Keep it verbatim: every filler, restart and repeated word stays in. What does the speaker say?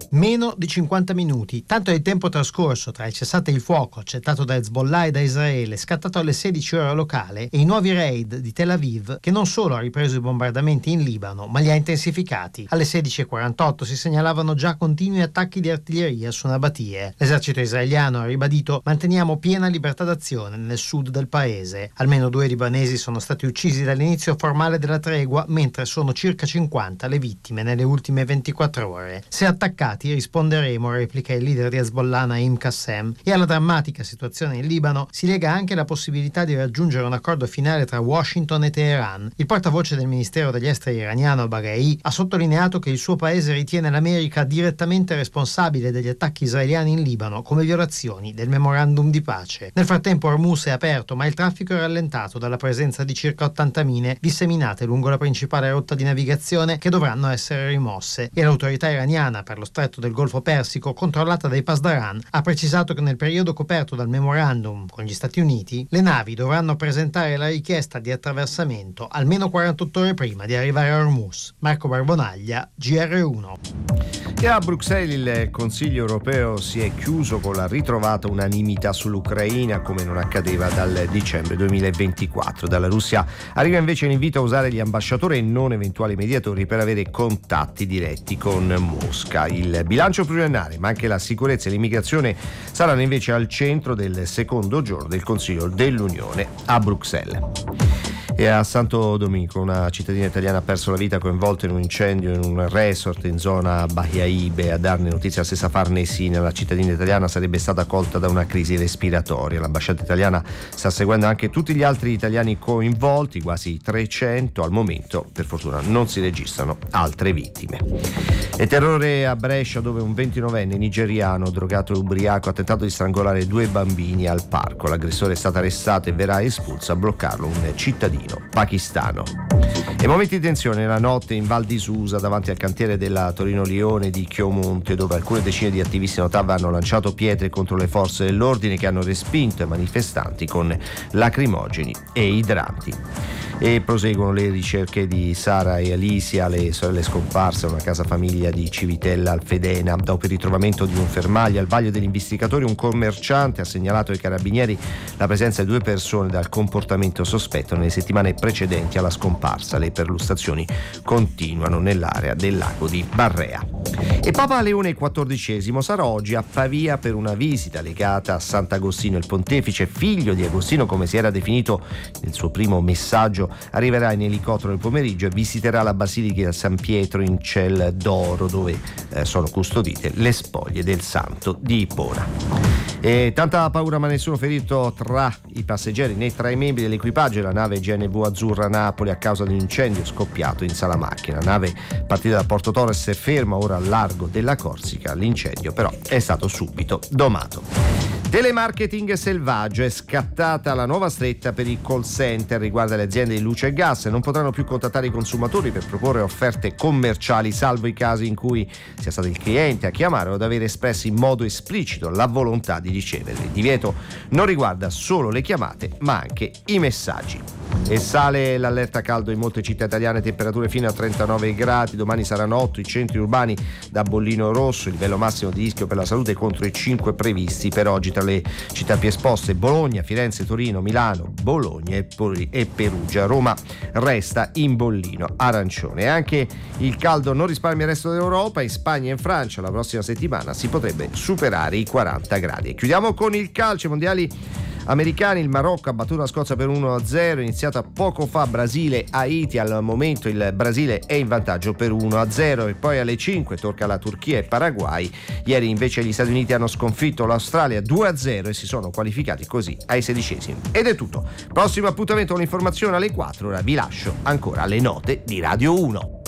Meno di cinquanta minuti, tanto è il tempo trascorso tra il cessate il fuoco accettato da Hezbollah e da Israele, scattato alle sedici ore locale, e i nuovi raid di Tel Aviv, che non solo ha ripreso i bombardamenti in Libano, ma li ha intensificati. Alle sedici e quarantotto si segnalavano già continui attacchi di artiglieria su Nabatie. L'esercito israeliano ha ribadito: manteniamo piena libertà d'azione nel sud del paese. Almeno due libanesi sono stati uccisi dall'inizio formale della tregua, mentre sono circa cinquanta le vittime nelle ultime ventiquattro ore. Se attaccati risponderemo, replica il leader di Hezbollah Naim Qassem, e alla drammatica situazione in Libano si lega anche la possibilità di raggiungere un accordo finale tra Washington e Teheran. Il portavoce del Ministero degli Esteri iraniano Baghei ha sottolineato che il suo paese ritiene l'America direttamente responsabile degli attacchi israeliani in Libano come violazioni del memorandum di pace. Nel frattempo Hormuz è aperto, ma il traffico è rallentato dalla presenza di circa ottanta mine disseminate lungo la principale rotta di navigazione, che dovranno essere rimosse, e l'autorità iraniana per lo stretto del Golfo Persico, controllata dai Pasdaran, ha precisato che nel periodo coperto dal memorandum con gli Stati Uniti le navi dovranno presentare la richiesta di attraversamento almeno quarantotto ore prima di arrivare a Hormuz. Marco Barbonaglia, G R uno. E a Bruxelles il Consiglio europeo si è chiuso con la ritrovata unanimità sull'Ucraina, come non accadeva dal dicembre duemilaventiquattro. Dalla Russia arriva invece l'invito a usare gli ambasciatori e non eventuali mediatori per avere contatti diretti con Mosca. Il bilancio pluriennale, ma anche la sicurezza e l'immigrazione saranno invece al centro del secondo giorno del Consiglio dell'Unione a Bruxelles. E a Santo Domingo una cittadina italiana ha perso la vita coinvolta in un incendio in un resort in zona Bahiaibe. A darne notizia la stessa Farnesina, la cittadina italiana sarebbe stata colta da una crisi respiratoria. L'ambasciata italiana sta seguendo anche tutti gli altri italiani coinvolti, quasi trecento. Al momento, per fortuna, non si registrano altre vittime. E terrore a Brescia, dove un ventinovenne nigeriano, drogato e ubriaco, ha tentato di strangolare due bambini al parco. L'aggressore è stato arrestato e verrà espulso. A bloccarlo un cittadino pakistano. E momenti di tensione la notte in Val di Susa, davanti al cantiere della Torino-Lione di Chiomonte, dove alcune decine di attivisti Notav hanno lanciato pietre contro le forze dell'ordine, che hanno respinto i manifestanti con lacrimogeni e idranti. E proseguono le ricerche di Sara e Alicia, le sorelle scomparse a una casa famiglia di Civitella Alfedena. Dopo il ritrovamento di un fermaglio al vaglio degli investigatori, un commerciante ha segnalato ai carabinieri la presenza di due persone dal comportamento sospetto nelle settimane precedenti alla scomparsa. Le perlustrazioni continuano nell'area del lago di Barrea. E Papa Leone quattordicesimo sarà oggi a Pavia per una visita legata a Sant'Agostino. Il pontefice, figlio di Agostino come si era definito nel suo primo messaggio, arriverà in elicottero nel pomeriggio e visiterà la Basilica di San Pietro in Ciel d'Oro, dove eh, sono custodite le spoglie del santo di Ipona. E tanta paura ma nessuno ferito tra i passeggeri né tra i membri dell'equipaggio della nave G N V Azzurra Napoli a causa di un incendio scoppiato in sala macchina. La nave partita da Porto Torres è ferma ora al largo della Corsica. L'incendio però è stato subito domato. Telemarketing selvaggio, è scattata la nuova stretta per i call center. Riguarda le aziende di luce e gas, non potranno più contattare i consumatori per proporre offerte commerciali, salvo i casi in cui sia stato il cliente a chiamare o ad aver espresso in modo esplicito la volontà di riceverli. Il divieto non riguarda solo le chiamate, ma anche i messaggi. E sale l'allerta caldo in molte città italiane, temperature fino a trentanove gradi. Domani saranno otto i centri urbani da bollino rosso, il livello massimo di rischio per la salute contro i cinque previsti per oggi. Tra le città più esposte Bologna, Firenze, Torino, Milano, Bologna e Perugia. Roma resta in bollino arancione. E anche il caldo non risparmia il resto d'Europa. In Spagna e in Francia la prossima settimana si potrebbe superare i quaranta gradi. E chiudiamo con il calcio. Mondiali americani, il Marocco ha battuto la Scozia per uno a zero, iniziata poco fa Brasile-Haiti. Al momento il Brasile è in vantaggio per uno a zero. E poi alle cinque tocca la Turchia e Paraguay. Ieri invece gli Stati Uniti hanno sconfitto l'Australia due a zero e si sono qualificati così ai sedicesimi. Ed è tutto. Prossimo appuntamento con l'informazione alle quattro. Ora vi lascio ancora alle note di Radio uno.